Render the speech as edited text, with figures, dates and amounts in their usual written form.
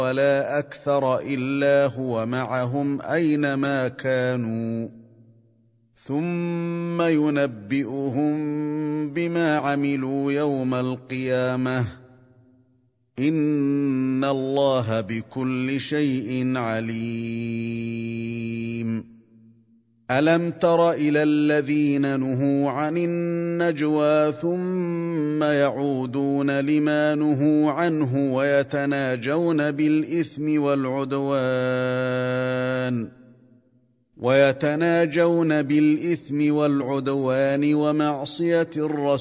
ولا أكثر إلا هو معهم أينما كانوا ثم ينبئهم بما عملوا يوم القيامة إن الله بكل شيء عليم. ألم تر إلى الذين نهوا عن النجوى ثم يعودون لما نهوا عنه ويتناجون بالإثم والعدوان ومعصية الرسول